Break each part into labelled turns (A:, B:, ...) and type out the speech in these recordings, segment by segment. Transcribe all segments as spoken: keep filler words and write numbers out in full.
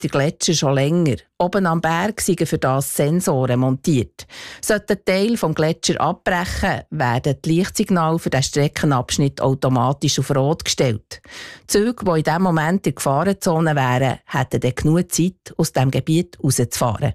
A: der Gletscher schon länger. Oben am Berg sind für das Sensoren montiert. Sollte ein Teil des Gletschers abbrechen, werden die Lichtsignale für diesen Streckenabschnitt automatisch auf Rot gestellt. Züge, die in diesem Moment in der Gefahrenzone wären, hätten dann genug Zeit, aus diesem Gebiet rauszufahren.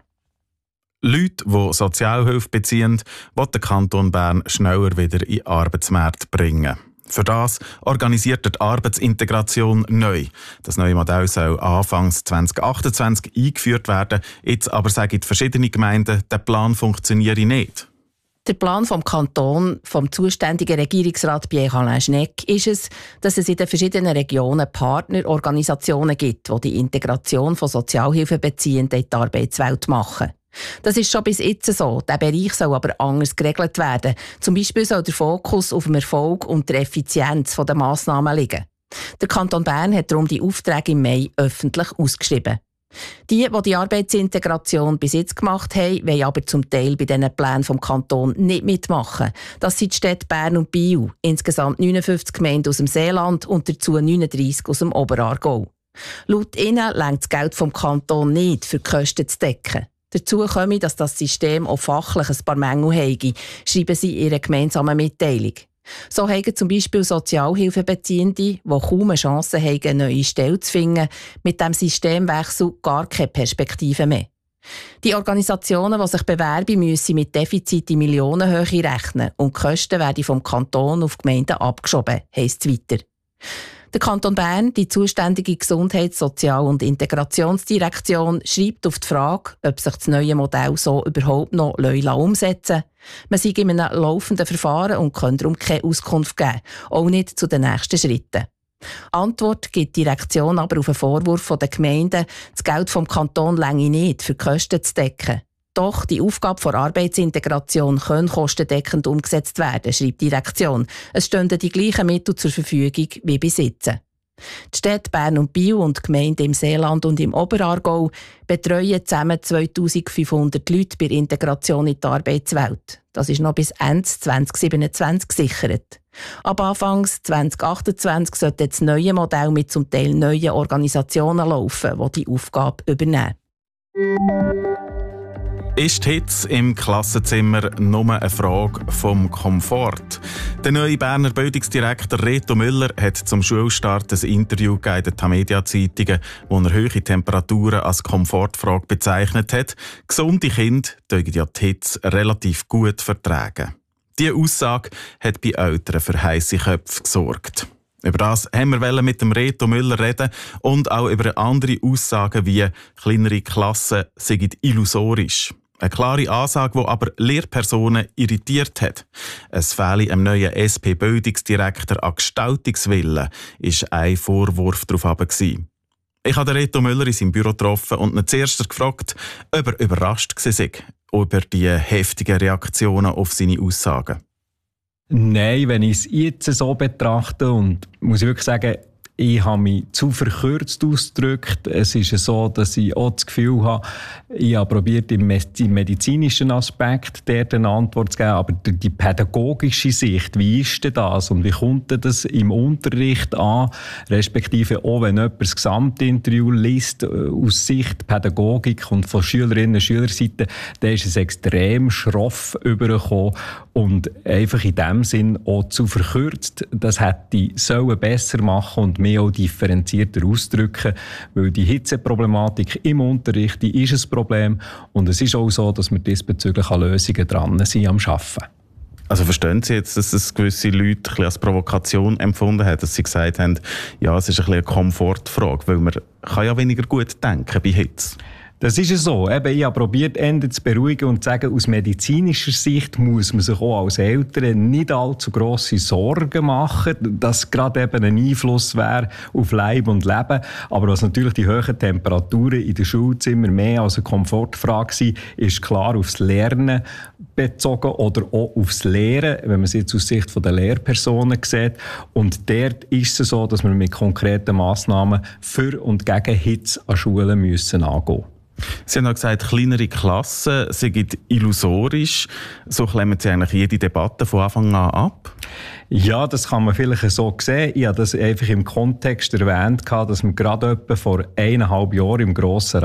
B: Leute, die Sozialhilfe beziehen, will der Kanton Bern schneller wieder in den Arbeitsmarkt bringen. Für das organisiert die Arbeitsintegration neu. Das neue Modell soll Anfang zwanzig achtundzwanzig eingeführt werden. Jetzt aber sagen die verschiedenen Gemeinden, der Plan funktioniere nicht.
A: Der Plan vom Kanton, vom zuständigen Regierungsrat Pierre-Alain Schnegg, ist es, dass es in den verschiedenen Regionen Partnerorganisationen gibt, die die Integration von Sozialhilfebeziehenden in die Arbeitswelt machen. Das ist schon bis jetzt so. Der Bereich soll aber anders geregelt werden. Zum Beispiel soll der Fokus auf dem Erfolg und der Effizienz der Massnahmen liegen. Der Kanton Bern hat darum die Aufträge im Mai öffentlich ausgeschrieben. Die, die die Arbeitsintegration bis jetzt gemacht haben, wollen aber zum Teil bei diesen Plänen vom Kanton nicht mitmachen. Das sind die Städte Bern und Biel, insgesamt neunundfünfzig Gemeinden aus dem Seeland und dazu neununddreissig aus dem Oberaargau. Laut ihnen reicht das Geld vom Kanton nicht, für die Kosten zu decken. Dazu komme, dass das System auch fachlich ein paar Mängel habe, schreiben sie in ihrer gemeinsamen Mitteilung. So haben zum Beispiel Sozialhilfebeziehende, die kaum eine Chance haben, eine neue Stelle zu finden, mit dem Systemwechsel gar keine Perspektive mehr. Die Organisationen, die sich bewerben, müssen mit Defizit in Millionenhöhe rechnen und die Kosten werden vom Kanton auf die Gemeinden abgeschoben, heisst es weiter. Der Kanton Bern, die zuständige Gesundheits-, Sozial- und Integrationsdirektion, schreibt auf die Frage, ob sich das neue Modell so überhaupt noch umsetzen lässt. Man sei in einem laufenden Verfahren und kann darum keine Auskunft geben, auch nicht zu den nächsten Schritten. Antwort gibt die Direktion aber auf einen Vorwurf der Gemeinden, das Geld vom Kanton reiche nicht, für die Kosten zu decken. Doch die Aufgabe der Arbeitsintegration kann kostendeckend umgesetzt werden, schreibt die Direktion. Es stünden die gleichen Mittel zur Verfügung wie bis jetzt. Die Städte Bern und Biel und die Gemeinden im Seeland und im Oberaargau betreuen zusammen zweitausendfünfhundert Leute bei Integration in die Arbeitswelt. Das ist noch bis Ende zwanzig siebenundzwanzig gesichert. Ab Anfang zwanzig achtundzwanzig sollte das neue Modell mit zum Teil neuen Organisationen laufen, die die Aufgabe übernehmen.
B: Ist die Hitze im Klassenzimmer nur eine Frage vom Komfort? Der neue Berner Bildungsdirektor Reto Müller hat zum Schulstart ein Interview gegeben in den Tamedia-Zeitungen, wo er hohe Temperaturen als Komfortfrage bezeichnet hat. Gesunde Kinder dürfen ja die Hitze relativ gut vertragen. Diese Aussage hat bei Eltern für heisse Köpfe gesorgt. Über das haben wir mit dem Reto Müller reden und auch über andere Aussagen wie kleinere Klassen seien illusorisch. Eine klare Ansage, die aber Lehrpersonen irritiert hat. Es fehle einem neuen S P-Bildungsdirektor an Gestaltungswillen, war ein Vorwurf darauf. Ich habe Reto Müller in seinem Büro getroffen und ihn zuerst gefragt, ob er überrascht war über die heftigen Reaktionen auf seine Aussagen.
C: Nein, wenn ich es jetzt so betrachte, und muss ich wirklich sagen, ich habe mich zu verkürzt ausgedrückt. Es ist so, dass ich auch das Gefühl habe, ich habe probiert, im medizinischen Aspekt dort eine Antwort zu geben, aber die pädagogische Sicht, wie ist denn das und wie kommt denn das im Unterricht an, respektive auch wenn jemand das Gesamtinterview liest, aus Sicht Pädagogik und von Schülerinnen und Schülerseite, dann ist es extrem schroff übergekommen und einfach in dem Sinn auch zu verkürzt. Das hätte sollen besser machen und mehr auch differenzierter ausdrücken, weil die Hitzeproblematik im Unterricht, die ist ein Problem und es ist auch so, dass wir diesbezüglich an Lösungen dran sind am Arbeiten.
B: Also verstehen Sie jetzt, dass es gewisse Leute ein bisschen als Provokation empfunden haben, dass sie gesagt haben, ja, es ist ein bisschen eine Komfortfrage, weil man kann ja weniger gut denken bei Hitze.
C: Das ist es so. Eben, ich habe probiert, Ende zu beruhigen und zu sagen, aus medizinischer Sicht muss man sich auch als Eltern nicht allzu grosse Sorgen machen, dass gerade eben ein Einfluss wäre auf Leib und Leben. Aber was natürlich die hohen Temperaturen in den Schulzimmern mehr als eine Komfortfrage sind, ist klar aufs Lernen bezogen oder auch aufs Lehren, wenn man es jetzt aus Sicht der Lehrpersonen sieht. Und dort ist es so, dass wir mit konkreten Massnahmen für und gegen Hitze an Schulen müssen angehen.
B: Sie haben auch gesagt, kleinere Klassen sind illusorisch. So klemmen Sie eigentlich jede Debatte von Anfang an ab?
C: Ja, das kann man vielleicht so sehen. Ich habe das einfach im Kontext erwähnt, dass wir gerade etwa vor eineinhalb Jahren im Grossen